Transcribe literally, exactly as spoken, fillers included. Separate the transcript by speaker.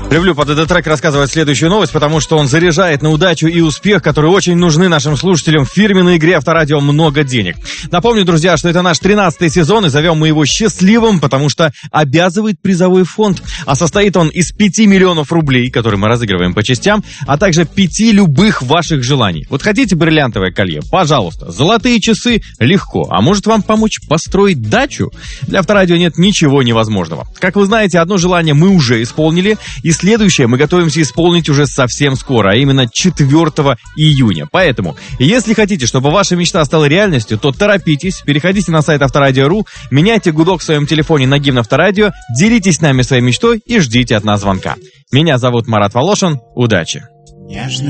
Speaker 1: Люблю под этот трек рассказывать следующую новость, потому что он заряжает на удачу и успех, которые очень нужны нашим слушателям в фирменной игре Авторадио «Много денег». Напомню, друзья, что это наш тринадцатый сезон, и зовем мы его счастливым, потому что обязывает призовой фонд. А состоит он из пяти миллионов рублей, которые мы разыгрываем по частям, а также пяти любых ваших желаний. Вот хотите бриллиантовое колье? Пожалуйста. Золотые часы? Легко. А может вам помочь построить дачу? Для Авторадио нет ничего невозможного. Как вы знаете, одно желание мы уже исполнили, и следующее мы готовимся исполнить уже совсем скоро, а именно четвёртого июня. Поэтому, если хотите, чтобы ваша мечта стала реальностью, то торопитесь, переходите на сайт авторадио точка ру, меняйте гудок в своем телефоне на гимн Авторадио, делитесь с нами своей мечтой и ждите от нас звонка. Меня зовут Марат Волошин. Удачи!